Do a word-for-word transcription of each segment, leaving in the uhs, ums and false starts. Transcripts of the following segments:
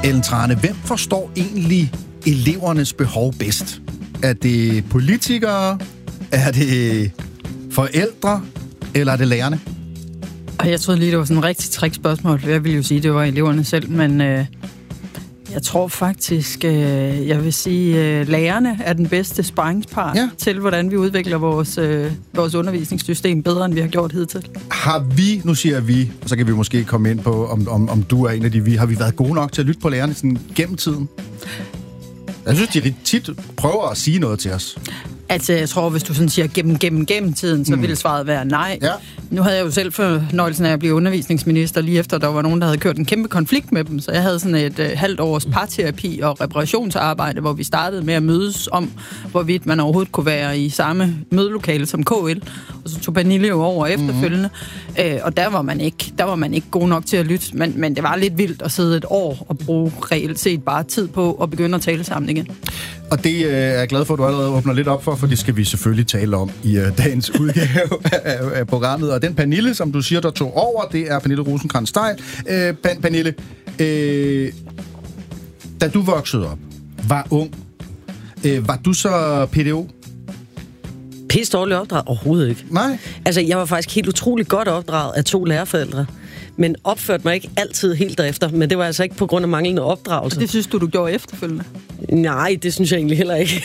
Ellen Trane, hvem forstår egentlig elevernes behov bedst? Er det politikere? Er det forældre? Eller er det lærerne? Og jeg troede lige, det var sådan en rigtig trickspørgsmål. Jeg ville jo sige, det var eleverne selv, men øh, jeg tror faktisk, øh, jeg vil sige, øh, lærerne er den bedste sparringspart ja. til, hvordan vi udvikler vores, øh, vores undervisningssystem bedre, end vi har gjort hidtil. Har vi, nu siger jeg vi, og så kan vi måske komme ind på, om, om, om du er en af de vi, har vi været gode nok til at lytte på lærerne sådan gennem tiden? Jeg synes, de tit prøver at sige noget til os. Altså, jeg tror, hvis du sådan siger gennem, gennem, gennem tiden, så mm. ville svaret være nej. Ja. Nu havde jeg jo selv fornøjelsen af at blive undervisningsminister, lige efter der var nogen, der havde kørt en kæmpe konflikt med dem. Så jeg havde sådan et øh, halvt års parterapi og reparationsarbejde, hvor vi startede med at mødes om, hvorvidt man overhovedet kunne være i samme mødelokale som K L. Og så tog Pernille jo over efterfølgende. Mm. Øh, og der var man ikke, der var man ikke god nok til at lytte. Men, men det var lidt vildt at sidde et år og bruge reelt set bare tid på at begynde at tale sammen igen. Og det øh, er jeg glad for, at du allerede åbner lidt op for, for det skal vi selvfølgelig tale om i øh, dagens udgave af, af programmet. Og den Pernille, som du siger, der tog over, det er Pernille Rosenkrantz-Theil. Øh, Pan- Pernille, øh, da du voksede op, var ung, øh, var du så P D O? Pisse dårligt opdraget? Overhovedet ikke. Nej. Altså, jeg var faktisk helt utroligt godt opdraget af to lærerforældre, men opførte mig ikke altid helt derefter, men det var altså ikke på grund af manglende opdragelse. Det synes du, du gjorde efterfølgende? Nej, det synes jeg egentlig heller ikke.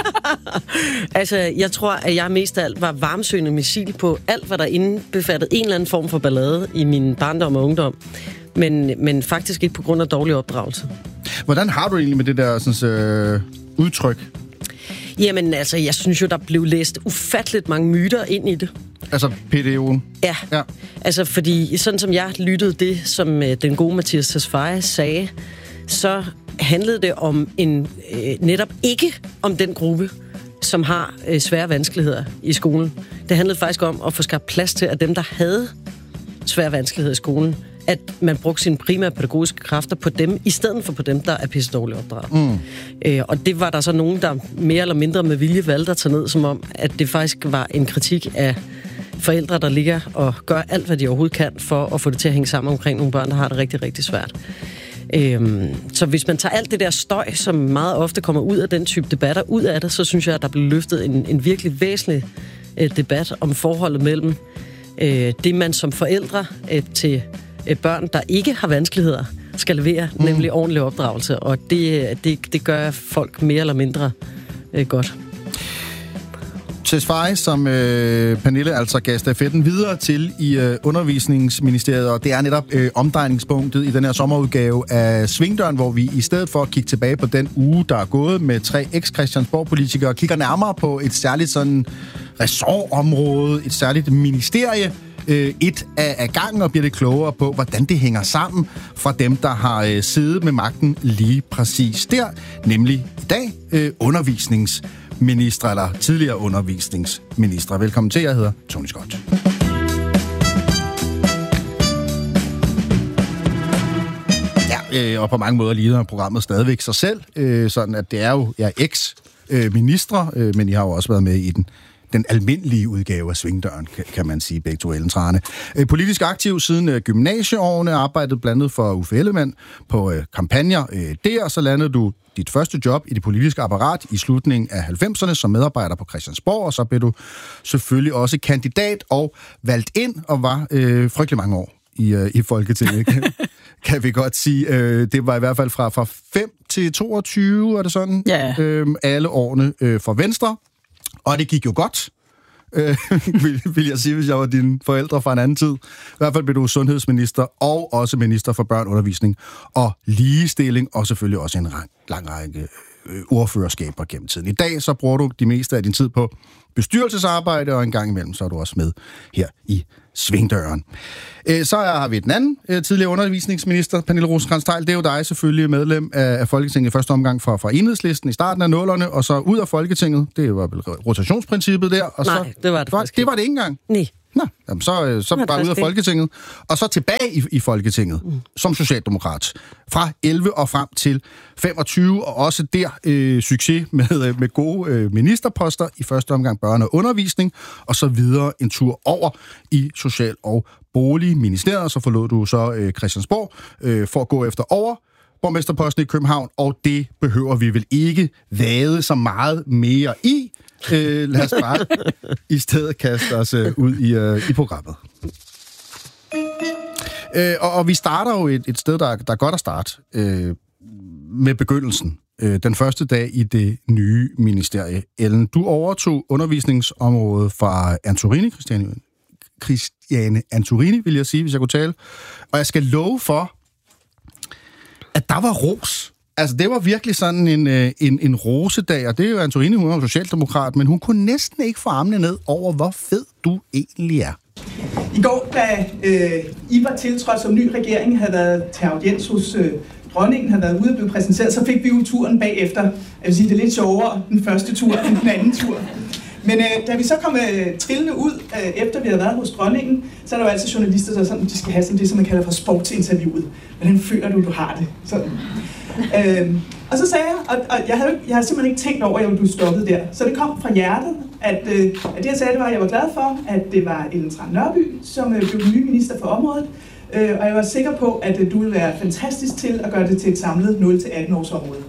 Altså, jeg tror, at jeg mest af alt var varmsøgende missil på alt, hvad der indbefattede en eller anden form for ballade i min barndom og ungdom, men, men faktisk ikke på grund af dårlig opdragelse. Hvordan har du egentlig med det der sådan, øh, udtryk? Jamen, altså, jeg synes jo, der blev læst ufatteligt mange myter ind i det. Altså P D O'en? Ja. ja. Altså, fordi sådan som jeg lyttede det, som øh, den gode Mathias Tesfaye sagde, så handlede det om en øh, netop ikke om den gruppe, som har øh, svære vanskeligheder i skolen. Det handlede faktisk om at få skabt plads til, at dem, der havde svære vanskeligheder i skolen, at man brugte sine primære pædagogiske kræfter på dem, i stedet for på dem, der er pisse dårligt opdraget. Mm. Øh, og det var der så nogen, der mere eller mindre med vilje valgte at tage ned, som om, at det faktisk var en kritik af forældre, der ligger og gør alt, hvad de overhovedet kan, for at få det til at hænge sammen omkring nogle børn, der har det rigtig, rigtig svært. Øhm, så hvis man tager alt det der støj, som meget ofte kommer ud af den type debatter, ud af det, så synes jeg, at der bliver løftet en, en virkelig væsentlig øh, debat om forholdet mellem øh, det, man som forældre øh, til øh, børn, der ikke har vanskeligheder, skal levere, mm. nemlig ordentlig opdragelse. Og det, det, det gør folk mere eller mindre øh, godt. Tesfaye, som øh, Pernille altså gav stafetten videre til i øh, Undervisningsministeriet, og det er netop øh, omdrejningspunktet i den her sommerudgave af Svingdøren, hvor vi i stedet for at kigge tilbage på den uge, der er gået med tre eks-Christiansborg-politikere, kigger nærmere på et særligt sådan ressortområde, et særligt ministerie, øh, et af, af gangen, og bliver det klogere på, hvordan det hænger sammen fra dem, der har øh, siddet med magten lige præcis der, nemlig i dag øh, undervisnings minister, eller tidligere undervisningsminister. Velkommen til, jeg hedder Tony Scott. Ja, øh, og på mange måder lider programmet stadigvæk sig selv, øh, sådan at det er jo ja, eks-ministre, øh, men I har jo også været med i den den almindelige udgave af Svingdøren, kan man sige, begge to Ellen Trane. Politisk aktiv siden gymnasieårene, arbejdet blandt andet for Uffe Ellemann på kampagner der, så landede du dit første job i det politiske apparat i slutningen af halvfemserne som medarbejder på Christiansborg, og så blev du selvfølgelig også kandidat og valgt ind, og var øh, frygtelig mange år i, øh, i Folketinget, kan, kan vi godt sige. Øh, det var i hvert fald fra, fra fem til toogtyve, er det sådan? Ja. Øh, alle årene øh, for Venstre. Og det gik jo godt, øh, vil, vil jeg sige, hvis jeg var dine forældre fra en anden tid. I hvert fald blev du sundhedsminister og også minister for børn, undervisning og ligestilling, og selvfølgelig også en lang, lang række øh, ordførerskaber gennem tiden. I dag så bruger du de meste af din tid på bestyrelsesarbejde, og en gang imellem så er du også med her i Svingdøren. Så har vi den anden tidligere undervisningsminister, Pernille Rosenkrantz-Theil. Det er jo dig selvfølgelig, medlem af Folketinget i første omgang fra, fra Enhedslisten i starten af nullerne, og så ud af Folketinget. Det var vel rotationsprincippet der. Og Nej, så, det var det var, det var det ikke engang. Nej. Nå, jamen så, så bare ud af Folketinget. Og så tilbage i, i Folketinget mm. som socialdemokrat. Fra elleve og frem til femogtyve, og også der øh, succes med, med gode øh, ministerposter. I første omgang børne- og undervisning, og så videre en tur over i Social- og Boligministeriet. Så forlod du så øh, Christiansborg øh, for at gå efter over borgmesterposten i København, og det behøver vi vel ikke vade så meget mere i. Øh, lad os bare i stedet kaste os øh, ud i, øh, i programmet. Øh, og, og vi starter jo et, et sted, der, der er godt at starte øh, med begyndelsen. Øh, den første dag i det nye ministerie. Ellen, du overtog undervisningsområdet fra Antorini, Christiane, Christiane Antorini, vil jeg sige, hvis jeg kunne tale. Og jeg skal love for, at der var ros. Altså, det var virkelig sådan en, en, en rosedag, og det er jo Antorini, hun er socialdemokrat, men hun kunne næsten ikke få armene ned over, hvor fed du egentlig er. I går, da øh, I var tiltrådt som ny regering, havde været til audiens hos øh, dronningen, havde været ude og blive præsenteret, så fik vi jo turen bagefter. Jeg vil sige, det er lidt sjovere den første tur end den anden tur. Men øh, da vi så kom øh, trillende ud, øh, efter vi havde været hos dronningen, så er der jo altid journalister, der sådan, de skal have sådan det, som man kalder for sportsinterviewet. Hvordan føler du, du har det? Sådan. Øh, og så sagde jeg, og, og jeg, havde, jeg havde simpelthen ikke tænkt over, at jeg ville blive stoppet der. Så det kom fra hjertet, at, øh, at det jeg sagde, det var, at jeg var glad for, at det var Ellen Trane Nørby, som øh, blev den nye minister for området. Øh, og jeg var sikker på, at øh, du ville være fantastisk til at gøre det til et samlet nul til atten års område.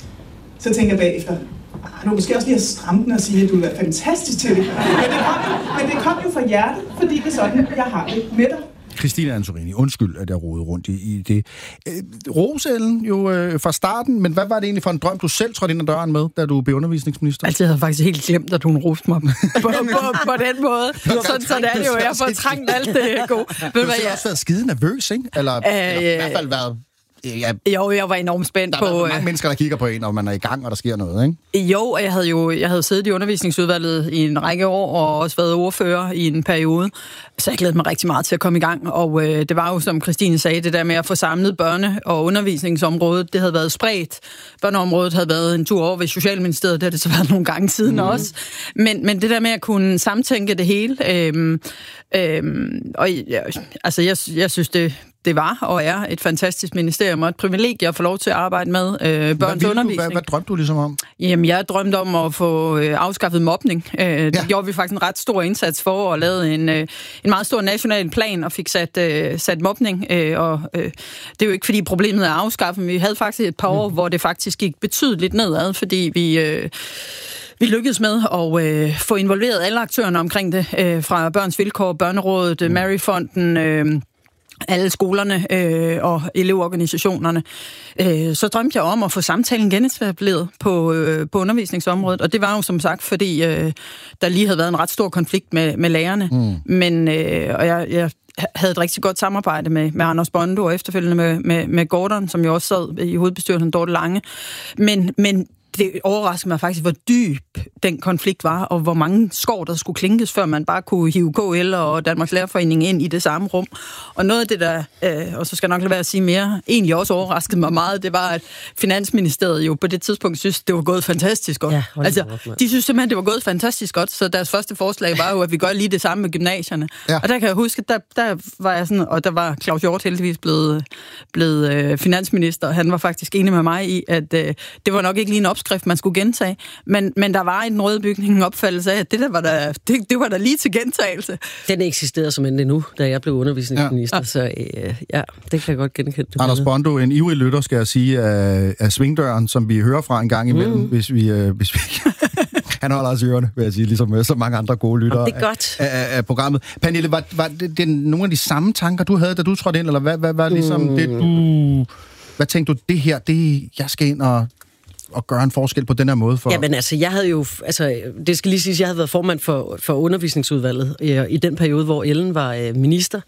Så tænker jeg bagefter, du måske også lige at stramme den og sige, at du vil være fantastisk til det. Men det, kom, men det kom jo fra hjertet, fordi det er sådan, jeg har det med dig. Christine Antorini, undskyld, at jeg rodede rundt i, i det. Øh, Rosellen jo øh, fra starten, men hvad var det egentlig for en drøm, du selv trådte ind ad døren med, da du blev undervisningsminister? Altså, jeg havde faktisk helt glemt, at hun roste mig på, på, på den måde. Sådan, sådan er det jo. Jeg får trængt alt det gode. Du har jeg... også været skide nervøs, ikke? Eller, øh, eller i hvert fald været... Ja, jo, jeg var enormt spændt der på... Der er mange mennesker, der kigger på en, og man er i gang, og der sker noget, ikke? Jo, og jeg havde jo jeg havde siddet i undervisningsudvalget i en række år, og også været ordfører i en periode, så jeg glædede mig rigtig meget til at komme i gang, og øh, det var jo, som Christine sagde, det der med at få samlet børne- og undervisningsområdet, det havde været spredt. Børneområdet havde været en tur over ved Socialministeriet, det har det så været nogle gange siden mm. også. Men, men det der med at kunne samtænke det hele, øh, øh, og ja, altså jeg, jeg synes, det Det var og er et fantastisk ministerium og et privilegie at få lov til at arbejde med øh, børns hvad undervisning. Hvad, hvad drømte du ligesom om? Jamen, jeg drømte om at få øh, afskaffet mobning. Øh, ja. Det gjorde vi faktisk en ret stor indsats for, og lavede en, øh, en meget stor national plan og fik sat, øh, sat mobning. Øh, og øh, det er jo ikke, fordi problemet er afskaffet, men vi havde faktisk et par år, mm. hvor det faktisk gik betydeligt nedad, fordi vi... Øh, Vi lykkedes med at øh, få involveret alle aktørerne omkring det, øh, fra Børns Vilkår, Børnerådet, mm. Maryfonden, øh, alle skolerne øh, og elevorganisationerne. Øh, så drømte jeg om at få samtalen genetableret på, øh, på undervisningsområdet, og det var jo som sagt, fordi øh, der lige havde været en ret stor konflikt med, med lærerne. Mm. Men, øh, og jeg, jeg havde et rigtig godt samarbejde med, med Anders Bondo og efterfølgende med, med, med Gordon, som jo også sad i hovedbestyrelsen, Dorte Lange. Men, men det overraskede mig faktisk, hvor dyb den konflikt var, og hvor mange skår, der skulle klinkes, før man bare kunne hive K L og Danmarks Lærerforening ind i det samme rum. Og noget af det, der, øh, og så skal jeg nok lade være at sige mere, egentlig også overraskede mig meget, det var, at Finansministeriet jo på det tidspunkt synes, det var gået fantastisk godt. Ja, altså, de synes simpelthen, det var gået fantastisk godt, så deres første forslag var jo, at vi gør lige det samme med gymnasierne. Ja. Og der kan jeg huske, der, der var jeg sådan, og der var Claus Hjort heldigvis blevet, blevet øh, finansminister, og han var faktisk enig med mig i, at øh, det var nok ikke lige en opskrift, man skulle gentage, men, men der var i den røde bygning en opfattelse af, at det der var der, det, det var der lige til gentagelse. Den eksisterede som endte nu, da jeg blev undervisningsminister, ja. Så øh, ja, det kan jeg godt genkende. Anders Bondo, en ivrig lytter, skal jeg sige, af, af svingdøren, som vi hører fra en gang imellem, mm. hvis vi... Øh, hvis vi han holder os i ørerne, vil jeg sige, ligesom så mange andre gode lyttere det er godt. Af, af, af programmet. Pernille, var, var det, det nogle af de samme tanker, du havde, da du trådte ind, eller hvad var hvad, ligesom mm. det, du... Hvad tænkte du, det her, det jeg skal ind og... og gøre en forskel på den her måde? For... Jamen altså, jeg havde jo, altså, det skal lige siges, jeg havde været formand for, for undervisningsudvalget øh, i den periode, hvor Ellen var øh, minister,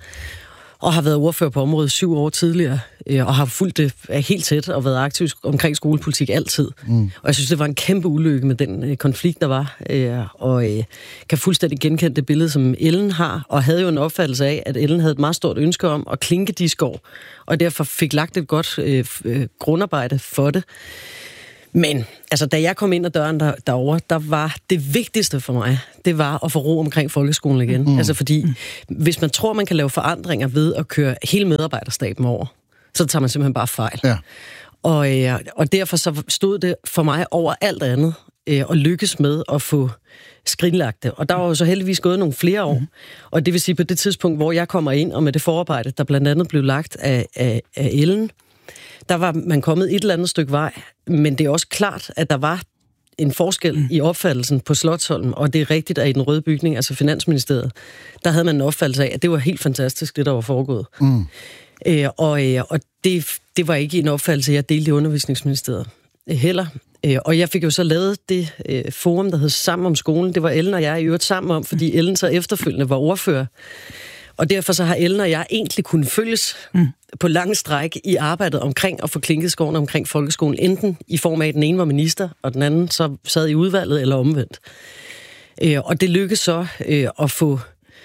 og har været ordfører på området syv år tidligere, øh, og har fulgt det helt tæt, og været aktiv omkring skolepolitik altid. Mm. Og jeg synes, det var en kæmpe ulykke med den øh, konflikt, der var, øh, og øh, kan fuldstændig genkende det billede, som Ellen har, og havde jo en opfattelse af, at Ellen havde et meget stort ønske om at klinke de skår, og derfor fik lagt et godt øh, øh, grundarbejde for det. Men altså, da jeg kom ind ad døren der, derovre, der var det vigtigste for mig, det var at få ro omkring folkeskolen igen. Mm. Altså fordi, hvis man tror, man kan lave forandringer ved at køre hele medarbejderstaben over, så tager man simpelthen bare fejl. Ja. Og, øh, og derfor så stod det for mig over alt andet øh, at lykkes med at få skrinlagt det. Og der var jo så heldigvis gået nogle flere år. Mm. Og det vil sige, på det tidspunkt, hvor jeg kommer ind, og med det forarbejde, der blandt andet blev lagt af, af, af Ellen, der var man kommet et eller andet stykke vej, men det er også klart, at der var en forskel mm. i opfattelsen på Slotsholmen, og det er rigtigt, at i den røde bygning, altså Finansministeriet, der havde man en opfattelse af, at det var helt fantastisk, det der var foregået. Mm. Øh, og øh, og det, det var ikke en opfattelse, jeg delte i Undervisningsministeriet øh, heller. Øh, og jeg fik jo så lavet det øh, forum, der hed Sammen om skolen. Det var Ellen og jeg i øvrigt sammen om, fordi Ellen så efterfølgende var ordfører. Og derfor så har Ellen og jeg egentlig kunnet følges mm. på lange stræk i arbejdet omkring at få klinket skoven omkring folkeskolen, enten i form af, at den ene var minister, og den anden så sad i udvalget eller omvendt. Øh, og det lykkedes så øh, at få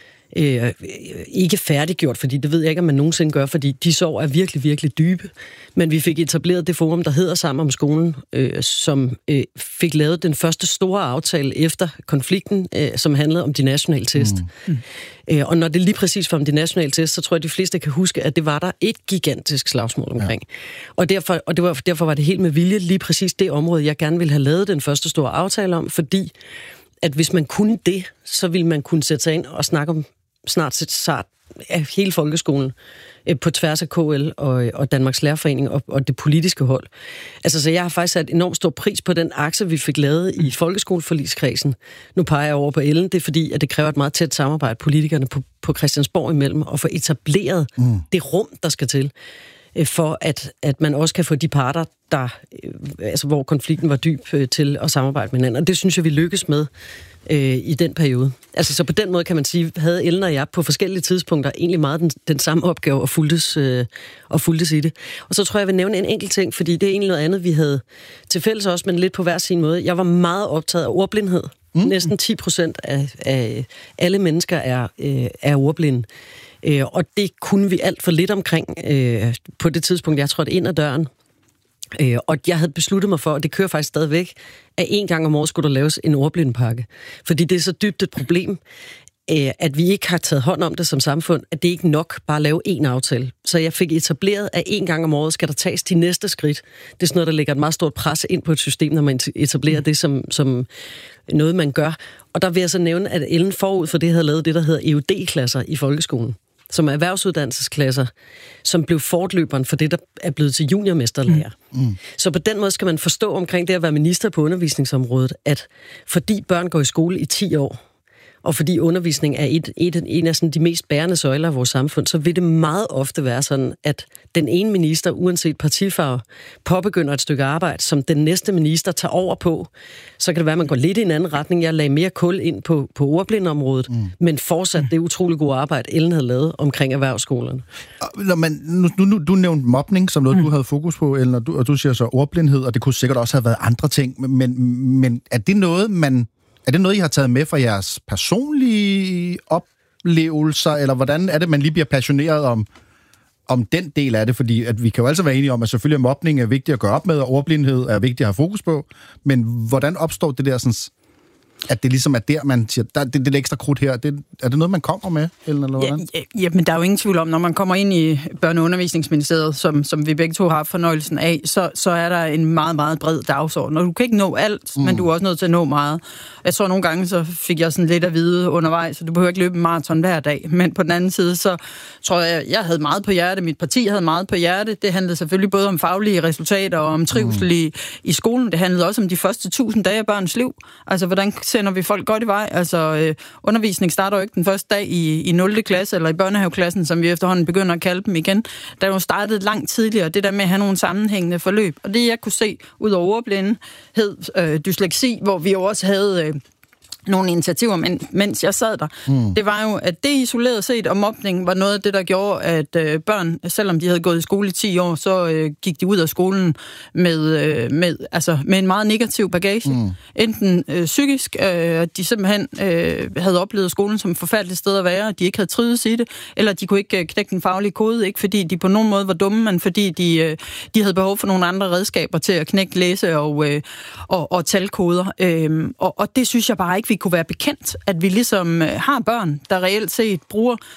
øh, ikke færdiggjort, fordi det ved jeg ikke, om man nogensinde gør, fordi de sår er virkelig, virkelig dybe. Men vi fik etableret det forum, der hedder Sammen om skolen, øh, som øh, fik lavet den første store aftale efter konflikten, øh, som handlede om de nationale test. Mm. Mm. Øh, og når det lige præcis var om de nationale test, så tror jeg, de fleste kan huske, at det var der et gigantisk slagsmål omkring. Ja. Og, derfor, og det var, derfor var det helt med vilje lige præcis det område, jeg gerne ville have lavet den første store aftale om, fordi at hvis man kunne det, så ville man kunne sætte sig ind og snakke om snart set af hele folkeskolen på tværs af K L og, og Danmarks Lærerforening og, og det politiske hold. Altså, så jeg har faktisk sat enormt stor pris på den akse, vi fik lavet i folkeskoleforligskredsen. Nu peger jeg over på Ellen, det er fordi, at det kræver et meget tæt samarbejde politikerne på, på Christiansborg imellem, og få etableret mm. det rum, der skal til, for at, at man også kan få de parter, der, altså, hvor konflikten var dyb, til at samarbejde med hinanden. Og det synes jeg, vi lykkes med øh, i den periode. Altså, så på den måde kan man sige, havde Ellen og jeg på forskellige tidspunkter egentlig meget den, den samme opgave og fuldtes, øh, og fuldtes i det. Og så tror jeg, jeg vil nævne en enkelt ting, fordi det er egentlig noget andet, vi havde til fælles også, men lidt på hver sin måde. Jeg var meget optaget af ordblindhed. Mm. Næsten ti procent af, af alle mennesker er, øh, er ordblinde. Øh, og det kunne vi alt for lidt omkring øh, på det tidspunkt, jeg trådte ind ad døren. Øh, og jeg havde besluttet mig for, og det kører faktisk stadigvæk, at en gang om året skulle der laves en ordblindepakke. Fordi det er så dybt et problem, øh, at vi ikke har taget hånd om det som samfund, at det ikke nok bare at lave en aftale. Så jeg fik etableret, at en gang om året skal der tages de næste skridt. Det er sådan noget, der lægger et meget stort pres ind på et system, når man etablerer det som, som noget, man gør. Og der vil jeg så nævne, at Ellen forud for det havde lavet det, der hedder E U D-klasser i folkeskolen, som er erhvervsuddannelsesklasser, som blev fortløberen for det, der er blevet til juniormesterlærer. Mm. Mm. Så på den måde skal man forstå omkring det at være minister på undervisningsområdet, at fordi børn går i skole i ti år, og fordi undervisning er et, et, en af sådan de mest bærende søjler af vores samfund, så vil det meget ofte være sådan, at den ene minister, uanset partifarve, påbegynder et stykke arbejde, som den næste minister tager over på. Så kan det være, at man går lidt i en anden retning. Jeg lagde mere kul ind på, på ordblindeområdet, mm. men fortsat det utrolig gode arbejde, Ellen havde lavet omkring erhvervsskolerne. Når man, nu, nu, du nævnte mobning som noget, mm. du havde fokus på, Ellen, og du, og du siger så ordblindhed, og det kunne sikkert også have været andre ting, men, men er det noget, man... Er det noget, I har taget med fra jeres personlige oplevelser, eller hvordan er det, man lige bliver passioneret om, om den del af det? Fordi at vi kan jo altså være enige om, at selvfølgelig mobning er vigtigt at gøre op med, og ordblindhed er vigtigt at have fokus på, men hvordan opstår det der, sådan, at det ligesom er der, man siger, der, det, det ekstra krudt her, det, er det noget, man kommer med? Eller, eller hvordan? Ja, ja, men der er jo ingen tvivl om, når man kommer ind i Børne- og Undervisningsministeriet, som, som vi begge to har fornøjelsen af, så, så er der en meget, meget bred dagsorden. Og du kan ikke nå alt, mm. men du er også nødt til at nå meget. Jeg tror nogle gange, så fik jeg sådan lidt at vide undervejs, så du behøver ikke løbe en maraton hver dag. Men på den anden side, så tror jeg, jeg havde meget på hjerte, mit parti havde meget på hjerte. Det handlede selvfølgelig både om faglige resultater og om trivsel mm. i, i skolen. Det handlede også om de første tusind dage af børns liv. Altså, hvordan sender vi folk godt i vej? Altså, øh, undervisning starter jo ikke den første dag i, i nul klasse, eller i børnehaveklassen, som vi efterhånden begynder at kalde dem igen. Der er jo startet langt tidligere, det der med at have nogle sammenhængende forløb. Og det, jeg kunne se ud over ordblindhed, øh, dysleksi, hvor vi jo også havde... Øh, nogle initiativer, men, mens jeg sad der, mm. det var jo, at det isoleret set og mobning var noget af det, der gjorde, at øh, børn, selvom de havde gået i skole i ti år, så øh, gik de ud af skolen med, øh, med, altså, med en meget negativ bagage. Mm. Enten øh, psykisk, øh, at de simpelthen øh, havde oplevet skolen som et forfærdeligt sted at være, at de ikke havde trivet i det, eller de kunne ikke øh, knække den faglige kode, ikke fordi de på nogen måde var dumme, men fordi de, øh, de havde behov for nogle andre redskaber til at knække læse- og, øh, og, og talkoder. Øh, og, og det synes jeg bare ikke, vi kunne være bekendt, at vi ligesom har børn, der reelt set bruger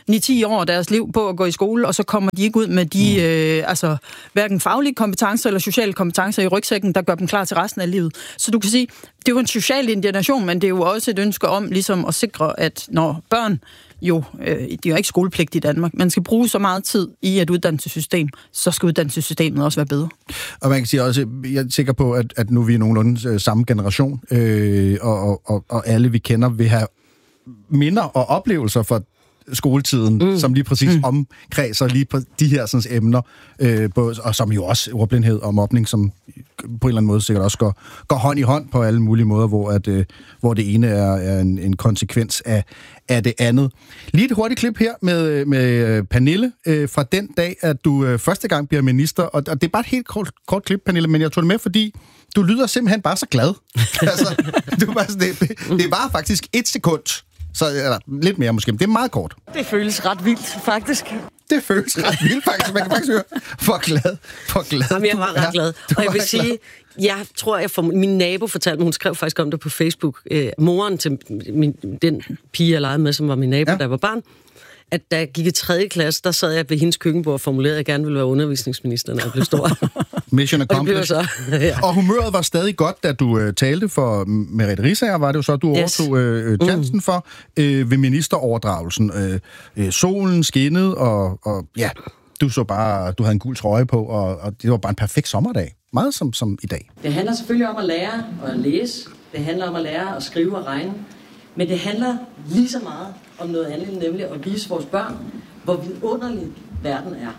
ni til ti år af deres liv på at gå i skole, og så kommer de ikke ud med de, mm. øh, altså, hverken faglige kompetencer eller sociale kompetencer i rygsækken, der gør dem klar til resten af livet. Så du kan sige, det er jo en social indignation, men det er jo også et ønske om ligesom at sikre, at når børn jo, øh, de er jo ikke skolepligt i Danmark, man skal bruge så meget tid i et uddannelsessystem, så skal uddannelsessystemet også være bedre. Og man kan sige også, jeg er sikker på, at, at nu vi er nogenlunde øh, samme generation, øh, og, og, og alle vi kender vil have minder og oplevelser for skoletiden, mm. som lige præcis mm. omkredser lige på de her sådan, emner, øh, både, og som jo også ordblindhed og mobning, som på en eller anden måde sikkert også går, går hånd i hånd på alle mulige måder, hvor, at, øh, hvor det ene er, er en, en konsekvens af, af det andet. Lige et hurtigt klip her med, med Pernille øh, fra den dag, at du øh, første gang bliver minister, og, og det er bare et helt kort, kort klip, Pernille, men jeg tog det med, fordi du lyder simpelthen bare så glad. altså, du bare, det, det, det var faktisk et sekund. Så eller, lidt mere måske, men det er meget kort. Det føles ret vildt, faktisk. Det føles ret vildt, faktisk. Man kan faktisk høre, hvor glad, hvor glad. Jamen, jeg var ret glad. Og jeg vil sige, glad. jeg tror, jeg får, min nabo fortalte mig, hun skrev faktisk om det på Facebook, øh, moren til min, den pige, jeg legede med, som var min nabo, ja. Da jeg var barn, at da jeg gik i tredje klasse, der sad jeg ved hendes køkkenbord og formulerede, at jeg gerne ville være undervisningsminister, når jeg blev stor. Mission accomplished. Så, ja. Og humøret var stadig godt, da du øh, talte for Merete Riisager, var det jo så, du yes. overtog øh, chancen mm. for øh, ved ministeroverdragelsen. Øh, øh, solen skinnede, og, og ja, du så bare, du havde en gul trøje på, og, og det var bare en perfekt sommerdag. Meget som, som i dag. Det handler selvfølgelig om at lære at læse. Det handler om at lære at skrive og regne. Men det handler lige så meget om noget andet, nemlig at vise vores børn, hvor vidunderlig verden er.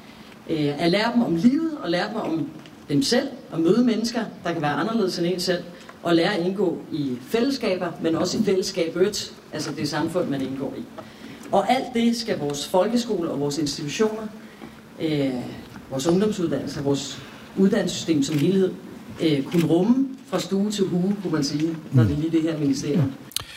Øh, at lære dem om livet, og lære dem om dem selv, og møde mennesker, der kan være anderledes end en selv, og lære at indgå i fællesskaber, men også i fællesskabet, altså det samfund, man indgår i. Og alt det skal vores folkeskole og vores institutioner, øh, vores ungdomsuddannelser, vores uddannelsessystem som helhed, øh, kunne rumme fra stue til hue, kunne man sige, når det er lige det her ministerium.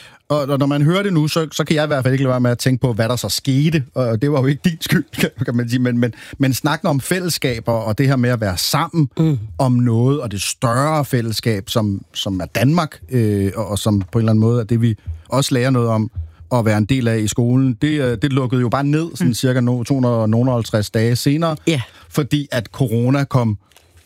Og når man hører det nu, så, så kan jeg i hvert fald ikke lade være med at tænke på, hvad der så skete. Og det var jo ikke din skyld, kan man sige. Men, men, men snakken om fællesskaber og det her med at være sammen mm. om noget, og det større fællesskab, som, som er Danmark, øh, og, og som på en eller anden måde er det, vi også lærer noget om at være en del af i skolen, det, det lukkede jo bare ned sådan mm. cirka to hundrede og halvtreds dage senere, yeah. fordi at corona kom,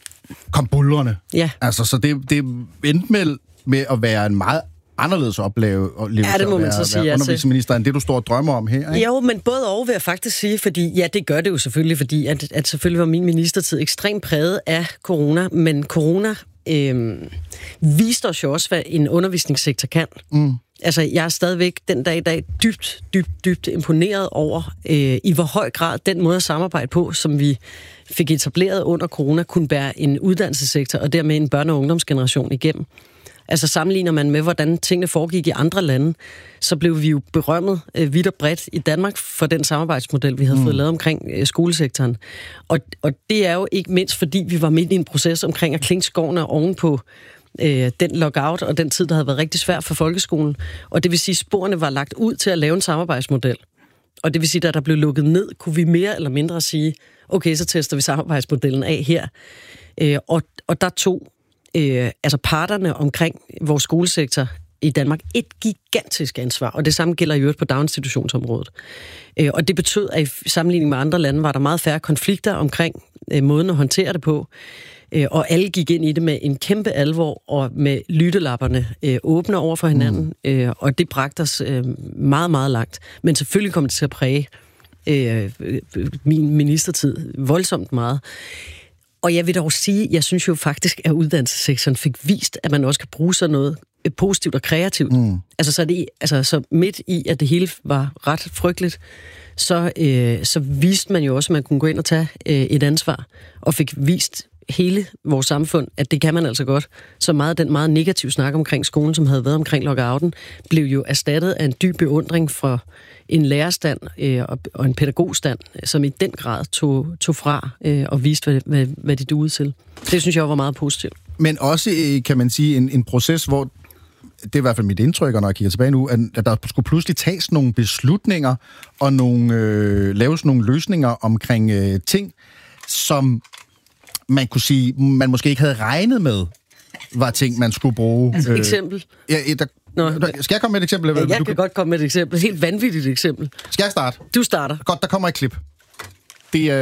kom buldrende. Yeah. Altså, så det, det endte med, med at være en meget anderledes opleve ja, det må man så sige, være undervisningsminister, end det, du står og drømmer om her, ikke? Jo, men både og vil jeg faktisk sige, fordi ja, det gør det jo selvfølgelig, fordi at, at selvfølgelig var min ministertid ekstremt præget af corona, men corona øh, viste os jo også, hvad en undervisningssektor kan. Mm. Altså, jeg er stadigvæk den dag i dag dybt, dybt, dybt imponeret over, øh, i hvor høj grad den måde at samarbejde på, som vi fik etableret under corona, kunne bære en uddannelsessektor, og dermed en børne- og ungdomsgeneration igennem. Altså sammenligner man med, hvordan tingene foregik i andre lande, så blev vi jo berømmet øh, vidt og bredt i Danmark for den samarbejdsmodel, vi havde mm. fået lavet omkring øh, skolesektoren. Og, og det er jo ikke mindst, fordi vi var midt i en proces omkring at klinge skårene ovenpå øh, den lockout og den tid, der havde været rigtig svært for folkeskolen. Og det vil sige, at sporene var lagt ud til at lave en samarbejdsmodel. Og det vil sige, at da der blev lukket ned, kunne vi mere eller mindre sige, okay, så tester vi samarbejdsmodellen af her. Øh, og, og der tog Øh, altså parterne omkring vores skolesektor i Danmark et gigantisk ansvar, og det samme gælder jo på daginstitutionsområdet. Øh, og det betød, at i sammenligning med andre lande var der meget færre konflikter omkring øh, måden at håndtere det på, øh, og alle gik ind i det med en kæmpe alvor og med lyttelapperne øh, åbne over for hinanden, mm. øh, og det bragte os øh, meget, meget langt. Men selvfølgelig kom det til at præge øh, min ministertid voldsomt meget. Og jeg vil dog sige, jeg synes jo faktisk, at uddannelsessektoren fik vist, at man også kan bruge sådan noget positivt og kreativt. Mm. Altså, så, det, altså så midt i, at det hele var ret frygteligt, så, øh, så viste man jo også, at man kunne gå ind og tage øh, et ansvar, og fik vist hele vores samfund, at det kan man altså godt. Så meget af den meget negative snak omkring skolen, som havde været omkring lockouten, blev jo erstattet af en dyb beundring for en lærerstand øh, og en pædagogstand, som i den grad tog, tog fra øh, og viste, hvad, hvad, hvad de duede til. Det synes jeg var meget positivt. Men også, kan man sige, en, en proces, hvor det er i hvert fald mit indtryk, når jeg kigger tilbage nu, at der skulle pludselig tages nogle beslutninger og nogle, øh, laves nogle løsninger omkring øh, ting, som man kunne sige, man måske ikke havde regnet med, var ting, man skulle bruge. Altså, øh, eksempel? Ja, der, Nå, Skal jeg komme med et eksempel? Ja, jeg du kan, kan godt komme med et eksempel. Et helt vanvittigt eksempel. Skal jeg starte? Du starter. Godt, der kommer et klip. Det er